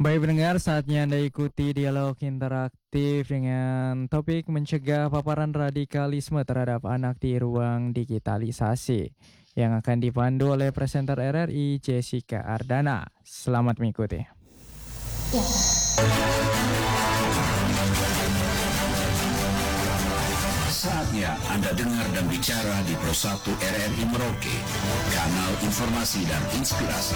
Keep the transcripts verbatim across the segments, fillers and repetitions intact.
Baik pendengar, saatnya Anda ikuti dialog interaktif dengan topik mencegah paparan radikalisme terhadap anak di ruang digitalisasi yang akan dipandu oleh presenter R R I Jessica Ardana. Selamat mengikuti. Ya. Saatnya Anda dengar dan bicara di Pro satu R R I Merauke, kanal informasi dan inspirasi.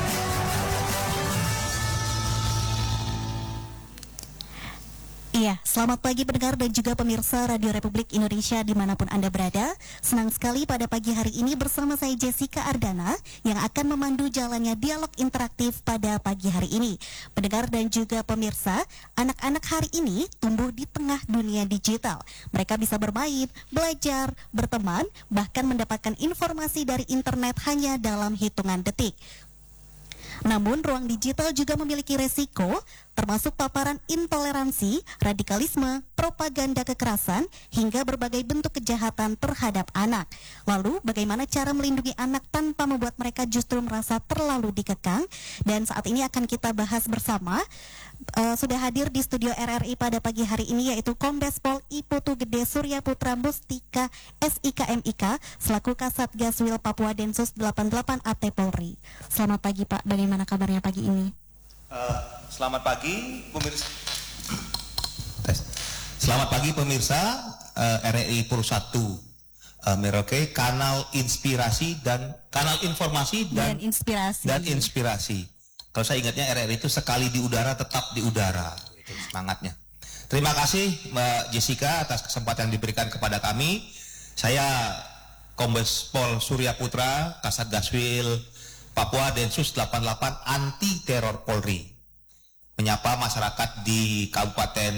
Iya, selamat pagi pendengar dan juga pemirsa Radio Republik Indonesia dimanapun Anda berada. Senang sekali pada pagi hari ini bersama saya Jessica Ardana yang akan memandu jalannya dialog interaktif pada pagi hari ini. Pendengar dan juga pemirsa, anak-anak hari ini tumbuh di tengah dunia digital. Mereka bisa bermain, belajar, berteman, bahkan mendapatkan informasi dari internet hanya dalam hitungan detik. Namun ruang digital juga memiliki resiko, termasuk paparan intoleransi, radikalisme, propaganda kekerasan, hingga berbagai bentuk kejahatan terhadap anak. Lalu bagaimana cara melindungi anak tanpa membuat mereka justru merasa terlalu dikekang? Dan saat ini akan kita bahas bersama. Uh, sudah hadir di studio R R I pada pagi hari ini yaitu Kombes Pol I Putu Gede Surya Putra Mustika S I K M I K selaku Kasat Gaswil Papua Densus delapan puluh delapan A T Polri. Selamat pagi Pak, bagaimana kabarnya pagi ini? Uh, selamat pagi pemirsa. Selamat pagi pemirsa uh, R R I Pro satu uh, Merauke, kanal inspirasi dan kanal informasi dan, dan inspirasi. Dan inspirasi. Kalau saya ingatnya R R I itu sekali di udara tetap di udara, itu semangatnya. Terima kasih Mbak Jessica atas kesempatan yang diberikan kepada kami. Saya Kombes Pol Surya Putra, Kasat Gaswil Papua Densus delapan puluh delapan Anti Teror Polri, menyapa masyarakat di Kabupaten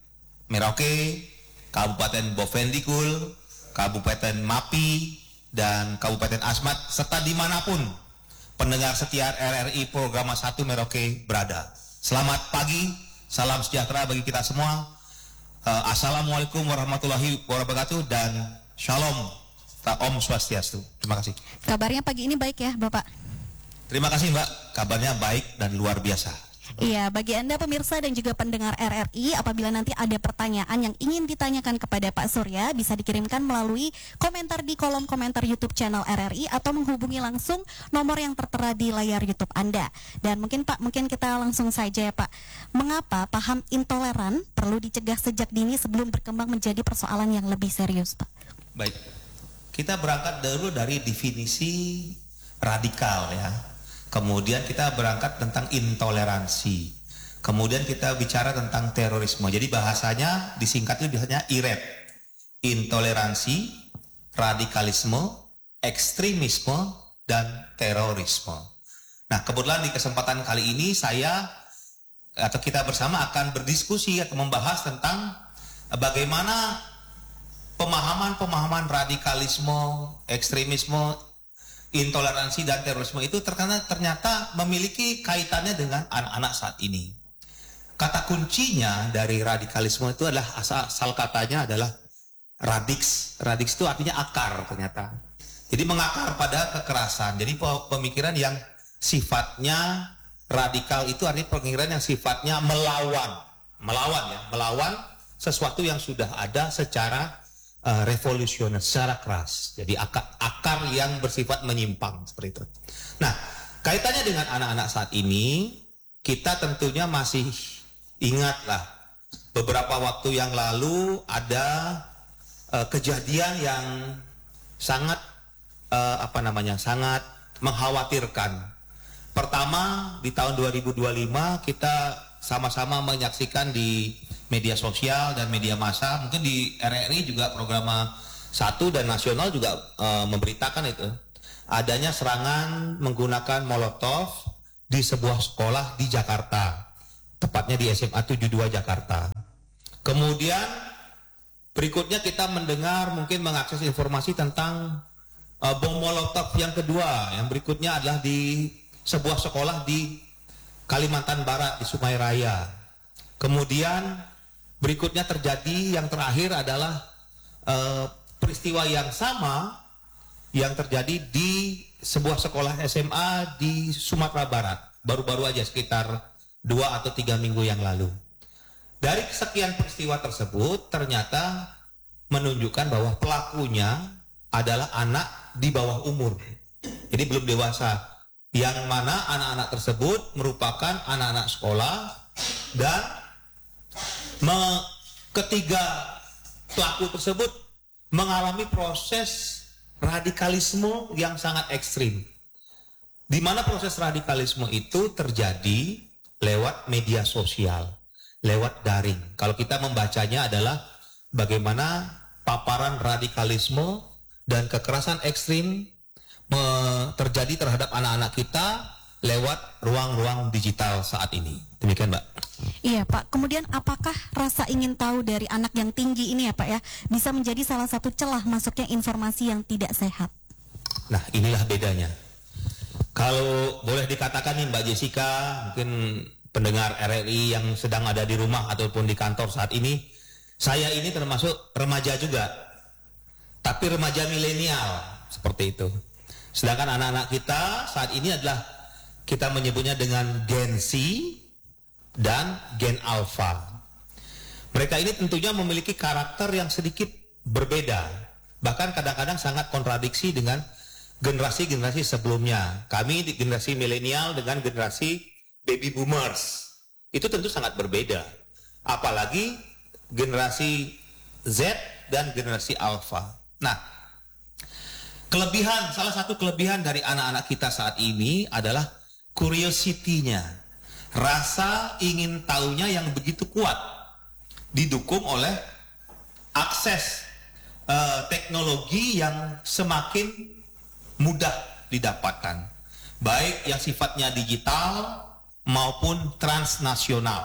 Merauke, Kabupaten Bovendigul, Kabupaten Mapi, dan Kabupaten Asmat, serta dimanapun pendengar setia R R I Program satu Merauke berada. Selamat pagi, salam sejahtera bagi kita semua. Uh, Assalamualaikum warahmatullahi wabarakatuh dan Shalom, Om Swastiastu. Terima kasih. Kabarnya pagi ini baik ya Bapak? Terima kasih Mbak, kabarnya baik dan luar biasa. Iya, bagi Anda pemirsa dan juga pendengar R R I, apabila nanti ada pertanyaan yang ingin ditanyakan kepada Pak Surya, bisa dikirimkan melalui komentar di kolom komentar YouTube channel R R I atau menghubungi langsung nomor yang tertera di layar YouTube Anda. Dan mungkin Pak, mungkin kita langsung saja ya Pak. Mengapa paham intoleran perlu dicegah sejak dini sebelum berkembang menjadi persoalan yang lebih serius, Pak? Baik, kita berangkat dulu dari definisi radikal ya. Kemudian kita berangkat tentang intoleransi. Kemudian kita bicara tentang terorisme. Jadi bahasanya disingkatnya biasanya I R E P. Intoleransi, radikalisme, ekstremisme, dan terorisme. Nah, kebetulan di kesempatan kali ini saya atau kita bersama akan berdiskusi atau membahas tentang bagaimana pemahaman-pemahaman radikalisme, ekstremisme, intoleransi dan terorisme itu ternyata, ternyata memiliki kaitannya dengan anak-anak saat ini. Kata kuncinya dari radikalisme itu adalah asal, asal katanya adalah radix. Radix itu artinya akar ternyata. Jadi mengakar pada kekerasan. Jadi pemikiran yang sifatnya radikal itu artinya pemikiran yang sifatnya melawan, melawan ya, melawan sesuatu yang sudah ada secara Uh, revolusioner, secara keras. Jadi akar, akar yang bersifat menyimpang seperti itu. Nah, kaitannya dengan anak-anak saat ini, kita tentunya masih ingatlah beberapa waktu yang lalu ada uh, kejadian yang sangat uh, apa namanya, sangat mengkhawatirkan. Pertama, di tahun dua ribu dua puluh lima kita sama-sama menyaksikan di media sosial dan media massa, mungkin di R R I juga program satu dan nasional juga e, memberitakan itu adanya serangan menggunakan molotov di sebuah sekolah di Jakarta, tepatnya di S M A tujuh puluh dua Jakarta. Kemudian berikutnya kita mendengar mungkin mengakses informasi tentang e, bom molotov yang kedua, yang berikutnya adalah di sebuah sekolah di Kalimantan Barat di Sungai Raya. Kemudian berikutnya terjadi yang terakhir adalah uh, peristiwa yang sama yang terjadi di sebuah sekolah S M A di Sumatera Barat. Baru-baru aja sekitar dua atau tiga minggu yang lalu. Dari sekian peristiwa tersebut ternyata menunjukkan bahwa pelakunya adalah anak di bawah umur, jadi belum dewasa, yang mana anak-anak tersebut merupakan anak-anak sekolah dan me- ketiga pelaku tersebut mengalami proses radikalisme yang sangat ekstrim, di mana proses radikalisme itu terjadi lewat media sosial, lewat daring. Kalau kita membacanya adalah bagaimana paparan radikalisme dan kekerasan ekstrim me- terjadi terhadap anak-anak kita lewat ruang-ruang digital saat ini. Demikian, Mbak. Iya Pak, kemudian apakah rasa ingin tahu dari anak yang tinggi ini ya Pak ya, bisa menjadi salah satu celah masuknya informasi yang tidak sehat? Nah, inilah bedanya. Kalau boleh dikatakan nih Mbak Jessica, mungkin pendengar R R I yang sedang ada di rumah ataupun di kantor saat ini, saya ini termasuk remaja juga, tapi remaja milenial, seperti itu. Sedangkan anak-anak kita saat ini adalah, kita menyebutnya dengan Gen Z dan Gen Alpha. Mereka ini tentunya memiliki karakter yang sedikit berbeda, bahkan kadang-kadang sangat kontradiksi dengan generasi-generasi sebelumnya. Kami di generasi milenial dengan generasi baby boomers itu tentu sangat berbeda, apalagi generasi Z dan generasi Alpha. Nah, kelebihan, salah satu kelebihan dari anak-anak kita saat ini adalah curiosity-nya, rasa ingin tahunya yang begitu kuat, didukung oleh akses uh, teknologi yang semakin mudah didapatkan, baik yang sifatnya digital maupun transnasional.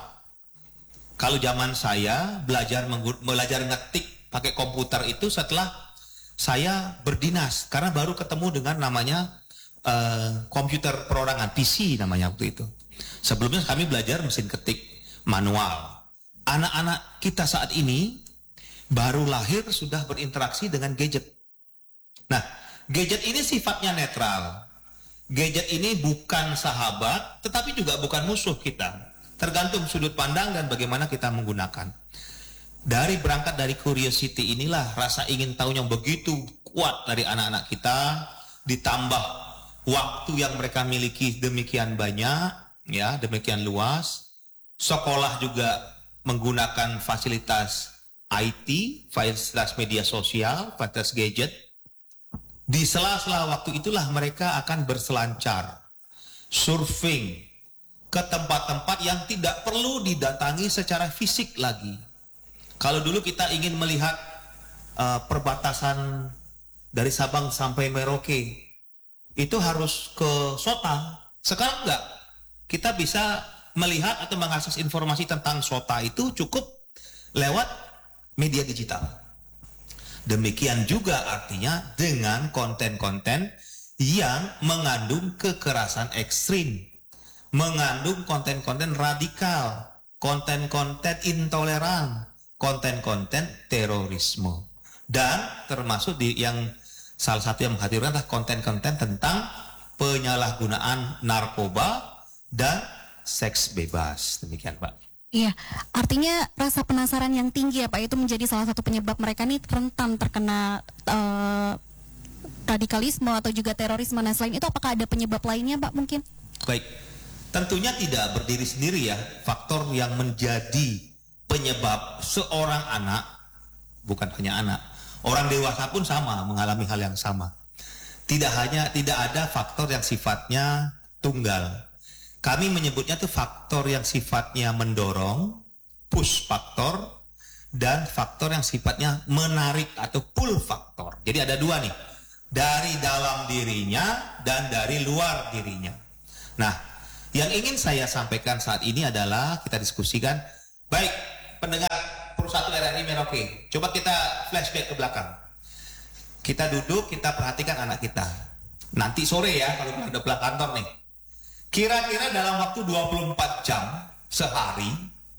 Kalau zaman saya belajar belajar ngetik pakai komputer itu setelah saya berdinas, karena baru ketemu dengan namanya uh, komputer perorangan, P C namanya waktu itu. Sebelumnya kami belajar mesin ketik manual. Anak-anak kita saat ini baru lahir sudah berinteraksi dengan gadget. Nah, gadget ini sifatnya netral. Gadget ini bukan sahabat, tetapi juga bukan musuh kita. Tergantung sudut pandang dan bagaimana kita menggunakan. Dari berangkat dari curiosity inilah rasa ingin tahu yang begitu kuat dari anak-anak kita, ditambah waktu yang mereka miliki demikian banyak, ya, demikian luas. Sekolah juga menggunakan fasilitas I T, fasilitas media sosial, fasilitas gadget. Di sela-sela waktu itulah mereka akan berselancar, surfing ke tempat-tempat yang tidak perlu didatangi secara fisik lagi. Kalau dulu kita ingin melihat uh, perbatasan dari Sabang sampai Merauke, itu harus ke Sota. Sekarang enggak. Kita bisa melihat atau mengakses informasi tentang Sota itu cukup lewat media digital. Demikian juga artinya dengan konten-konten yang mengandung kekerasan ekstrim, mengandung konten-konten radikal, konten-konten intoleran, konten-konten terorisme. Dan termasuk di yang salah satu yang menghadirkan adalah konten-konten tentang penyalahgunaan narkoba dan seks bebas. Demikian, Pak. Iya, artinya rasa penasaran yang tinggi ya Pak itu menjadi salah satu penyebab mereka ini rentan terkena uh, radikalisme atau juga terorisme. Nah selain itu apakah ada penyebab lainnya Pak mungkin? Baik, tentunya tidak berdiri sendiri ya faktor yang menjadi penyebab seorang anak, bukan hanya anak, orang dewasa pun sama mengalami hal yang sama. Tidak hanya tidak ada faktor yang sifatnya tunggal. Kami menyebutnya itu faktor yang sifatnya mendorong, push faktor, dan faktor yang sifatnya menarik atau pull faktor. Jadi ada dua nih, dari dalam dirinya dan dari luar dirinya. Nah, yang ingin saya sampaikan saat ini adalah kita diskusikan, baik pendengar Persatu R R I Merauke, coba kita flashback ke belakang. Kita duduk, kita perhatikan anak kita. Nanti sore ya, kalau udah pulang kantor nih. Kira-kira dalam waktu dua puluh empat jam sehari,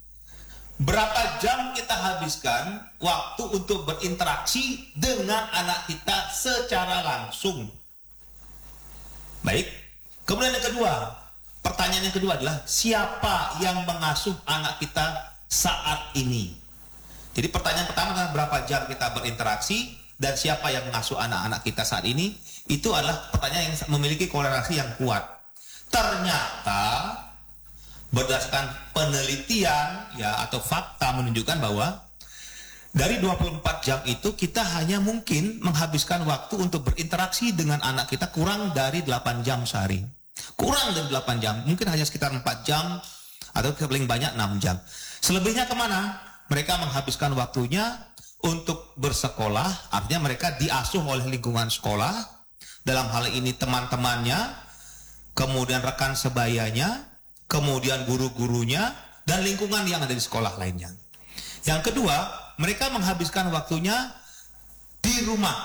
berapa jam kita habiskan waktu untuk berinteraksi dengan anak kita secara langsung? Baik. Kemudian yang kedua, pertanyaan yang kedua adalah siapa yang mengasuh anak kita saat ini? Jadi pertanyaan pertama adalah berapa jam kita berinteraksi dan siapa yang mengasuh anak-anak kita saat ini? Itu adalah pertanyaan yang memiliki korelasi yang kuat. Ternyata berdasarkan penelitian ya atau fakta menunjukkan bahwa dari dua puluh empat jam itu kita hanya mungkin menghabiskan waktu untuk berinteraksi dengan anak kita kurang dari delapan jam sehari. Kurang dari delapan jam, mungkin hanya sekitar empat jam atau paling banyak enam jam. Selebihnya kemana? Mereka menghabiskan waktunya untuk bersekolah, artinya mereka diasuh oleh lingkungan sekolah, dalam hal ini teman-temannya, kemudian rekan sebayanya, kemudian guru-gurunya, dan lingkungan yang ada di sekolah lainnya. Yang kedua, mereka menghabiskan waktunya di rumah,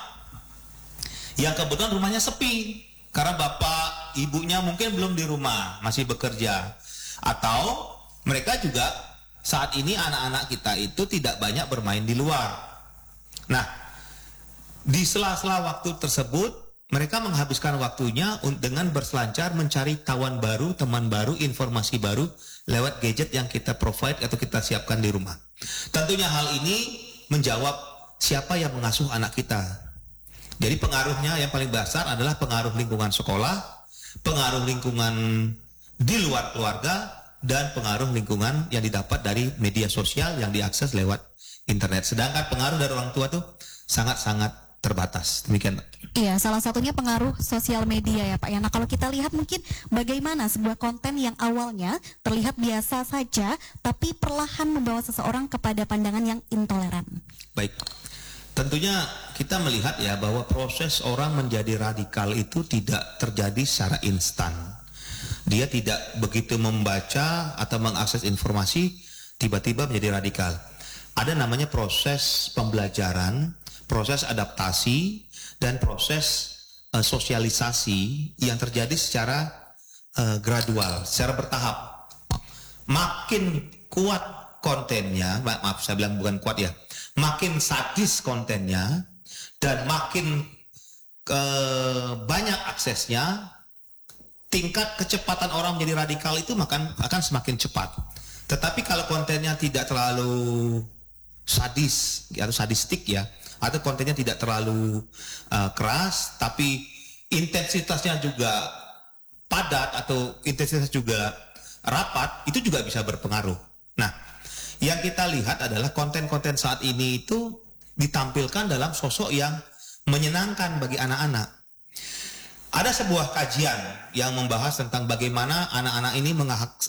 yang kebetulan rumahnya sepi, karena bapak ibunya mungkin belum di rumah, masih bekerja. Atau mereka juga saat ini anak-anak kita itu tidak banyak bermain di luar. Nah, di sela-sela waktu tersebut, mereka menghabiskan waktunya dengan berselancar mencari kawan baru, teman baru, informasi baru lewat gadget yang kita provide atau kita siapkan di rumah. Tentunya hal ini menjawab siapa yang mengasuh anak kita. Jadi pengaruhnya yang paling besar adalah pengaruh lingkungan sekolah, pengaruh lingkungan di luar keluarga, dan pengaruh lingkungan yang didapat dari media sosial yang diakses lewat internet. Sedangkan pengaruh dari orang tua tuh sangat-sangat terbatas. Demikian. Iya, salah satunya pengaruh sosial media ya Pak. Ya, nah kalau kita lihat mungkin bagaimana sebuah konten yang awalnya terlihat biasa saja, tapi perlahan membawa seseorang kepada pandangan yang intoleran. Baik. Tentunya kita melihat ya bahwa proses orang menjadi radikal itu tidak terjadi secara instan. Dia tidak begitu membaca atau mengakses informasi tiba-tiba menjadi radikal. Ada namanya proses pembelajaran, proses adaptasi, dan proses uh, sosialisasi yang terjadi secara uh, gradual, secara bertahap. Makin kuat kontennya, ma maaf saya bilang bukan kuat ya, makin sadis kontennya dan makin uh, banyak aksesnya, tingkat kecepatan orang menjadi radikal itu akan, akan semakin cepat. Tetapi kalau kontennya tidak terlalu sadis atau sadistik ya, atau kontennya tidak terlalu uh, keras, tapi intensitasnya juga padat atau intensitas juga rapat, itu juga bisa berpengaruh. Nah, yang kita lihat adalah konten-konten saat ini itu ditampilkan dalam sosok yang menyenangkan bagi anak-anak. Ada sebuah kajian yang membahas tentang bagaimana anak-anak ini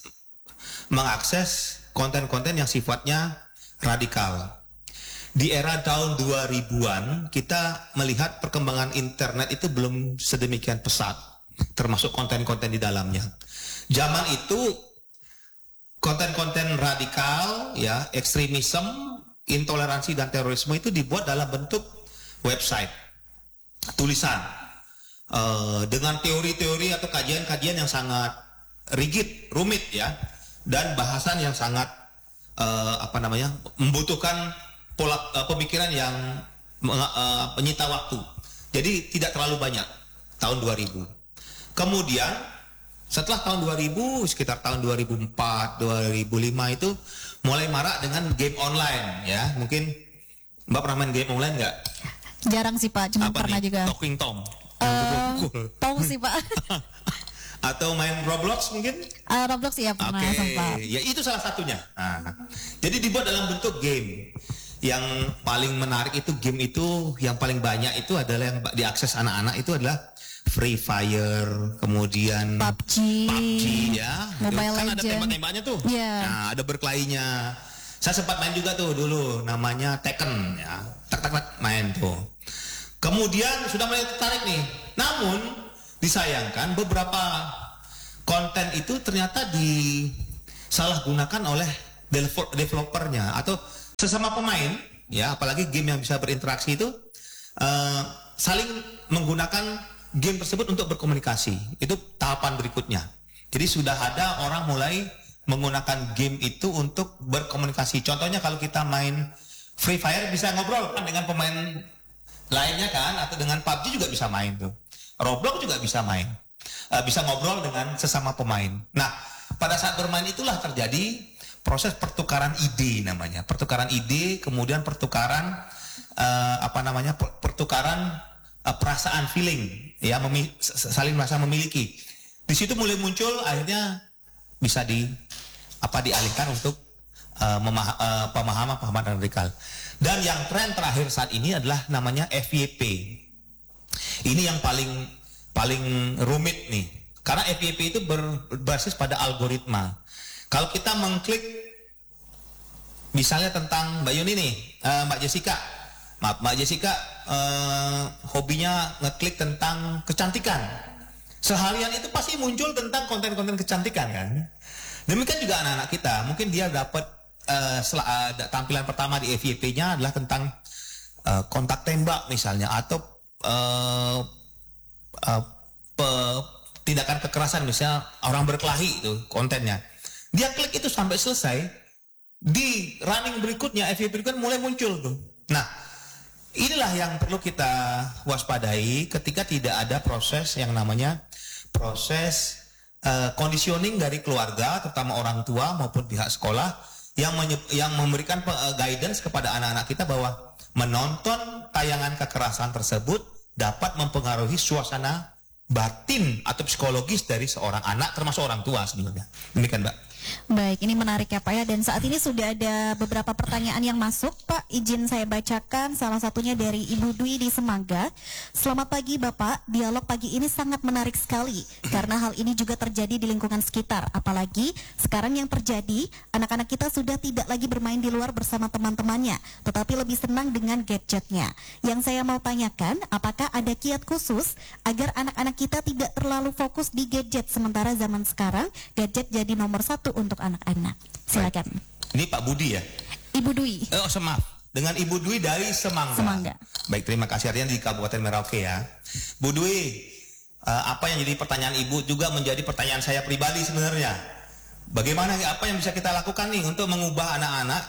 mengakses konten-konten yang sifatnya radikal. Di era tahun dua ribuan, kita melihat perkembangan internet itu belum sedemikian pesat, termasuk konten-konten di dalamnya. Zaman itu, konten-konten radikal, ya, ekstremisme, intoleransi, dan terorisme itu dibuat dalam bentuk website, tulisan. Uh, dengan teori-teori atau kajian-kajian yang sangat rigid, rumit ya, dan bahasan yang sangat uh, apa namanya membutuhkan pola uh, pemikiran yang uh, menyita waktu. Jadi tidak terlalu banyak tahun dua ribu. Kemudian setelah tahun dua ribu, sekitar tahun dua ribu empat, dua ribu lima itu mulai marak dengan game online ya. Mungkin Mbak pernah main game online nggak? Jarang sih Pak, cuma apa pernah nih? juga. Talking Tom. Uh, tahu sih Pak. Atau main Roblox mungkin? Uh, Roblox ya pernah okay. sempat. Ya itu salah satunya. Nah, jadi dibuat dalam bentuk game. Yang paling menarik itu game itu yang paling banyak itu adalah yang diakses anak-anak itu adalah Free Fire, kemudian P U B G, P U B G ya. Mobile kan Legend. ada tembak-tembaknya tuh. Yeah. Nah, ada berkelainya. Saya sempat main juga tuh dulu, namanya Tekken ya. Tak tak tak main tuh. Kemudian sudah mulai tertarik nih. Namun disayangkan beberapa konten itu ternyata disalahgunakan oleh developernya atau sesama pemain ya, apalagi game yang bisa berinteraksi itu uh, saling menggunakan game tersebut untuk berkomunikasi. Itu tahapan berikutnya. Jadi sudah ada orang mulai menggunakan game itu untuk berkomunikasi. Contohnya kalau kita main Free Fire bisa ngobrol kan dengan pemain lainnya kan, atau dengan P U B G juga bisa main tuh. Roblox juga bisa main. uh, bisa ngobrol dengan sesama pemain. Nah, pada saat bermain itulah terjadi proses pertukaran ide namanya, pertukaran ide, kemudian pertukaran uh, apa namanya, pertukaran uh, perasaan, feeling, ya, memi- saling merasa memiliki. Di situ mulai muncul, akhirnya bisa di apa dialihkan untuk uh, memah- uh, pemahaman pemahaman radikal. Dan yang tren terakhir saat ini adalah namanya F Y P. Ini yang paling paling rumit nih, karena F Y P itu berbasis pada algoritma. Kalau kita mengklik misalnya tentang Mbak Yuni nih, uh, Mbak Jessica, maaf Mbak Jessica uh, hobinya ngeklik tentang kecantikan. Seharian itu pasti muncul tentang konten-konten kecantikan kan. Demikian juga anak-anak kita, mungkin dia dapat uh, sel- uh, tampilan pertama di F Y P-nya adalah tentang uh, kontak tembak misalnya, atau uh, uh, pe- tindakan kekerasan, misalnya orang berkelahi itu kontennya. Dia klik itu sampai selesai, di running berikutnya, F Y P berikutnya mulai muncul tuh. Nah, inilah yang perlu kita waspadai ketika tidak ada proses yang namanya proses uh, conditioning dari keluarga, terutama orang tua maupun pihak sekolah yang menye- yang memberikan uh, guidance kepada anak-anak kita bahwa menonton tayangan kekerasan tersebut dapat mempengaruhi suasana batin atau psikologis dari seorang anak, termasuk orang tua sebenarnya. Demikian, Mbak. Baik, ini menarik ya Pak ya. Dan saat ini sudah ada beberapa pertanyaan yang masuk Pak. Izin saya bacakan, salah satunya dari Ibu Dwi di Semangga. Selamat pagi Bapak, dialog pagi ini sangat menarik sekali karena hal ini juga terjadi di lingkungan sekitar. Apalagi sekarang yang terjadi, anak-anak kita sudah tidak lagi bermain di luar bersama teman-temannya, tetapi lebih senang dengan gadgetnya. Yang saya mau tanyakan, apakah ada kiat khusus agar anak-anak kita tidak terlalu fokus di gadget, sementara zaman sekarang gadget jadi nomor satu untuk anak-anak. Silakan. Ini Pak Budi ya? Ibu Dwi. Oh, maaf. Dengan Ibu Dwi dari Semangga. Semangga. Baik, terima kasih, artinya di Kabupaten Merauke ya. Bu Dwi, uh, apa yang jadi pertanyaan Ibu juga menjadi pertanyaan saya pribadi sebenarnya. Bagaimana, apa yang bisa kita lakukan nih untuk mengubah anak-anak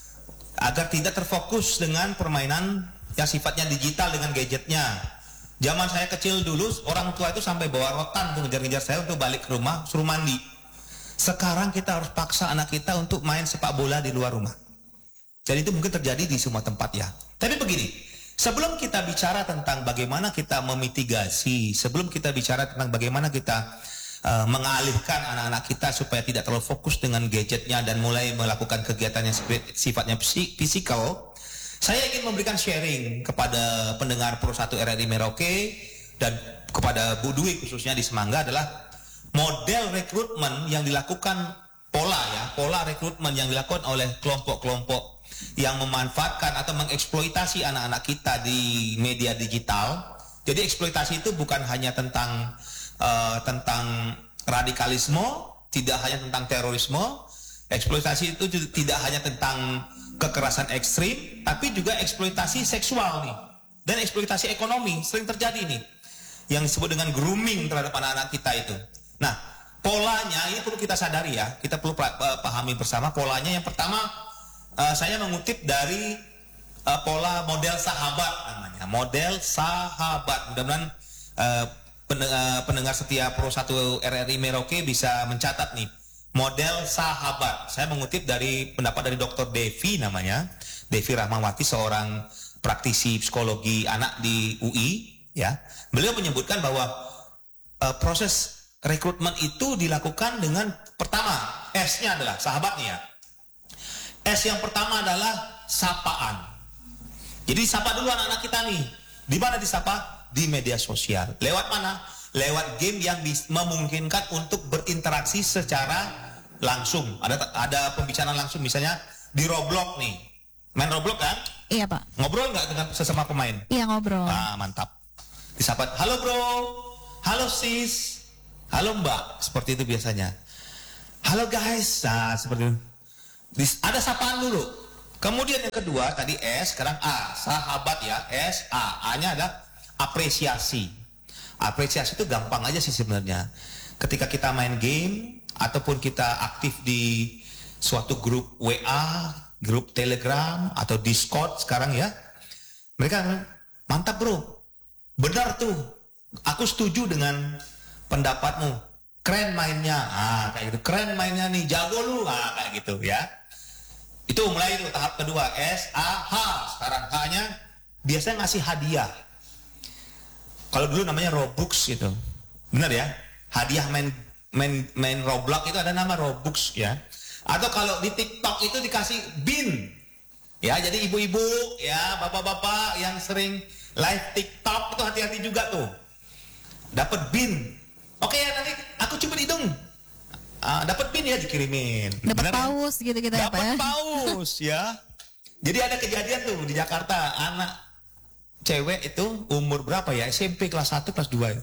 agar tidak terfokus dengan permainan yang sifatnya digital dengan gadgetnya. Zaman saya kecil dulu, orang tua itu sampai bawa rotan untuk ngejar-ngejar saya untuk balik ke rumah, suruh mandi. Sekarang kita harus paksa anak kita untuk main sepak bola di luar rumah. Jadi itu mungkin terjadi di semua tempat ya. Tapi begini, sebelum kita bicara tentang bagaimana kita memitigasi, sebelum kita bicara tentang bagaimana kita uh, mengalihkan anak-anak kita supaya tidak terlalu fokus dengan gadgetnya dan mulai melakukan kegiatan yang sifatnya fisikal, saya ingin memberikan sharing kepada pendengar Pro satu R R I Merauke dan kepada Bu Dwi khususnya di Semangga adalah model rekrutmen yang dilakukan, pola ya, pola rekrutmen yang dilakukan oleh kelompok-kelompok yang memanfaatkan atau mengeksploitasi anak-anak kita di media digital. Jadi eksploitasi itu bukan hanya tentang uh, tentang radikalisme, tidak hanya tentang terorisme. Eksploitasi itu tidak hanya tentang kekerasan ekstrim, tapi juga eksploitasi seksual nih, dan eksploitasi ekonomi sering terjadi nih, yang disebut dengan grooming terhadap anak-anak kita itu. Nah, polanya ini perlu kita sadari ya, kita perlu pahami bersama polanya. Yang pertama, uh, saya mengutip dari uh, pola model sahabat namanya, model sahabat. Mudah-mudahan uh, pendengar, pendengar setia Pro satu R R I Merauke bisa mencatat nih, model sahabat. Saya mengutip dari pendapat dari Doktor Devi namanya, Devi Rahmawati, seorang praktisi psikologi anak di U I ya. Beliau menyebutkan bahwa uh, proses rekrutmen itu dilakukan dengan pertama, S-nya adalah sahabat nih ya. S yang pertama adalah sapaan. Jadi sapa dulu anak-anak kita nih. Di mana disapa? Di media sosial. Lewat mana? Lewat game yang memungkinkan untuk berinteraksi secara langsung. Ada ada pembicaraan langsung, misalnya di Roblox nih. Main Roblox kan? Iya Pak. Ngobrol nggak dengan sesama pemain? Iya, ngobrol. Ah, mantap. Disapa, halo bro, halo sis, halo mbak, seperti itu biasanya. Halo guys, nah seperti itu. Dis, ada sapaan dulu. Kemudian yang kedua tadi S, sekarang A, sahabat ya, S, A. A-nya adalah apresiasi. Apresiasi itu gampang aja sih sebenarnya. Ketika kita main game ataupun kita aktif di suatu grup W A, grup Telegram atau Discord sekarang ya, mereka mantap bro, benar tuh, aku setuju dengan pendapatmu, keren mainnya, ah kayak gitu, keren mainnya nih, jago lu, ah kayak gitu ya. Itu mulai itu tahap kedua, S A H. Sekarang H-nya biasanya ngasih hadiah. Kalau dulu namanya Robux gitu, benar ya? Hadiah main main main Roblox itu ada nama Robux ya. Atau kalau di TikTok itu dikasih bin. Ya, jadi ibu-ibu, ya, bapak-bapak yang sering live TikTok itu hati-hati juga tuh. Dapat bin. Oke ya, nanti aku coba hitung. Uh, dapat bin ya dikirimin. Dapat Bener, paus ya? gitu-gitu ya, Pak ya. Dapat paus ya. Jadi ada kejadian tuh di Jakarta, anak cewek itu umur berapa ya? S M P kelas satu, kelas dua.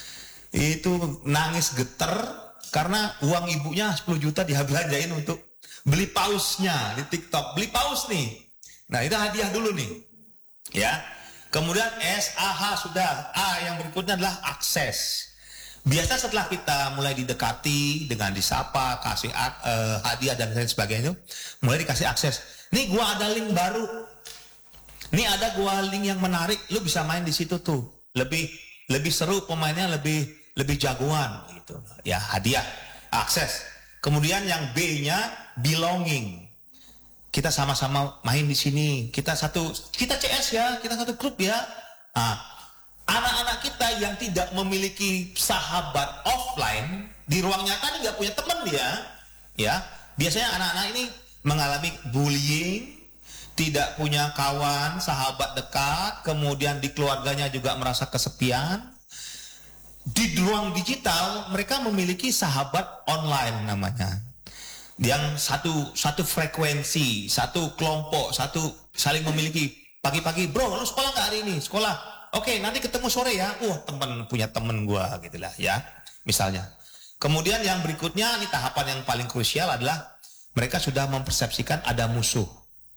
Itu nangis geter karena uang ibunya sepuluh juta dibelanjain untuk beli pausnya di TikTok. Beli paus nih. Nah, itu hadiah dulu nih. Ya. Kemudian S A H sudah. A yang berikutnya adalah akses. Biasa setelah kita mulai didekati dengan disapa, kasih uh, hadiah dan lain sebagainya, mulai dikasih akses. Nih gua ada link baru. Nih ada gua link yang menarik, lu bisa main di situ tuh. Lebih lebih seru, pemainnya lebih lebih jagoan gitu. Ya, hadiah, akses. Kemudian yang B-nya belonging. Kita sama-sama main di sini. Kita satu, kita C S ya, kita satu grup ya. Nah, anak-anak kita yang tidak memiliki sahabat offline di ruang nyata nggak punya teman dia, ya. Biasanya anak-anak ini mengalami bullying, tidak punya kawan, sahabat dekat, kemudian di keluarganya juga merasa kesepian. Di ruang digital mereka memiliki sahabat online namanya. Yang satu satu frekuensi, satu kelompok, satu saling memiliki. Pagi-pagi, bro, lu sekolah nggak hari ini? Sekolah. Oke, nanti ketemu sore ya. Wah, temen punya temen gua gitulah ya. Misalnya. Kemudian yang berikutnya, ini tahapan yang paling krusial adalah mereka sudah mempersepsikan ada musuh.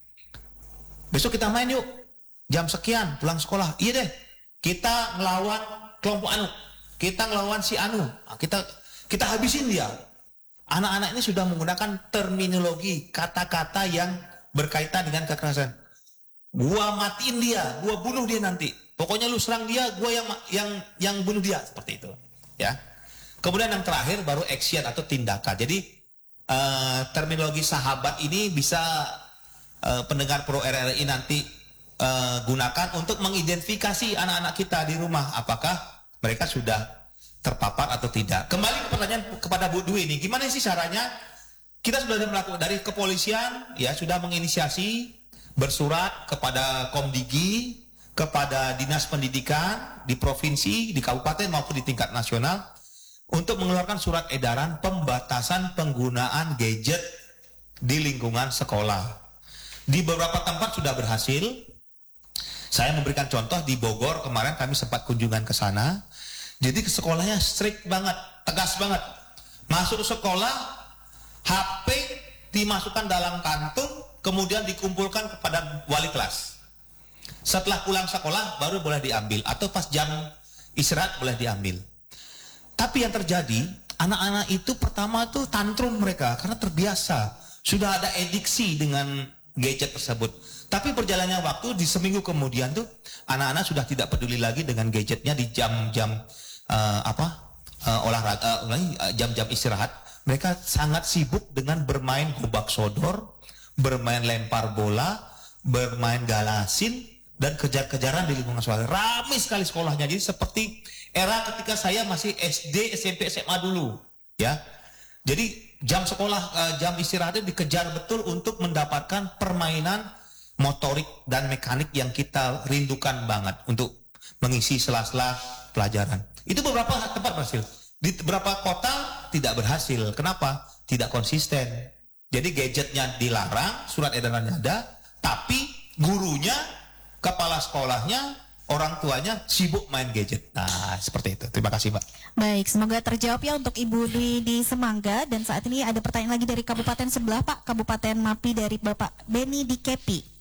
Besok kita main yuk. Jam sekian pulang sekolah. Iya deh. Kita ngelawan kelompok anu. Kita ngelawan si anu. Kita kita habisin dia. Anak-anak ini sudah menggunakan terminologi, kata-kata yang berkaitan dengan kekerasan. Gua matiin dia, gua bunuh dia nanti. Pokoknya lu serang dia, gua yang yang yang bunuh dia, seperti itu. Ya. Kemudian yang terakhir baru action atau tindakan. Jadi uh, terminologi sahabat ini bisa uh, pendengar Pro R R I nanti uh, gunakan untuk mengidentifikasi anak-anak kita di rumah. Apakah mereka sudah terpapar atau tidak. Kembali ke pertanyaan kepada Bu Dwi ini, gimana sih caranya? Kita sudah melakukan dari kepolisian, ya sudah menginisiasi bersurat kepada Komdigi, kepada Dinas Pendidikan di provinsi, di kabupaten maupun di tingkat nasional untuk mengeluarkan surat edaran pembatasan penggunaan gadget di lingkungan sekolah. Di beberapa tempat sudah berhasil. Saya memberikan contoh di Bogor kemarin kami sempat kunjungan ke sana. Jadi ke sekolahnya strict banget, tegas banget. Masuk sekolah, H P dimasukkan dalam kantung, kemudian dikumpulkan kepada wali kelas. Setelah pulang sekolah baru boleh diambil, atau pas jam istirahat boleh diambil. Tapi yang terjadi, anak-anak itu pertama tuh tantrum mereka karena terbiasa, sudah ada adiksi dengan gadget tersebut. Tapi berjalannya waktu di seminggu kemudian tuh anak-anak sudah tidak peduli lagi dengan gadgetnya di jam-jam Uh, apa uh, olahraga, uh, jam-jam istirahat. Mereka sangat sibuk dengan bermain gobak sodor, bermain lempar bola, bermain galasin, dan kejar-kejaran di lingkungan sekolah. Ramai sekali sekolahnya. Jadi seperti era ketika saya masih S D, S M P, S M A dulu, ya. Jadi jam sekolah, uh, jam istirahat itu dikejar betul untuk mendapatkan permainan motorik dan mekanik yang kita rindukan banget untuk mengisi sela-sela pelajaran. Itu beberapa tempat berhasil. Di beberapa kota tidak berhasil. Kenapa? Tidak konsisten. Jadi gadgetnya dilarang, surat edarannya ada, tapi gurunya, kepala sekolahnya, orang tuanya sibuk main gadget. Nah, seperti itu. Terima kasih, Mbak. Baik, semoga terjawab ya untuk Ibu Dwi di Semangga. Dan saat ini ada pertanyaan lagi dari kabupaten sebelah, Pak. Kabupaten Mapi dari Bapak Beni di Kepi.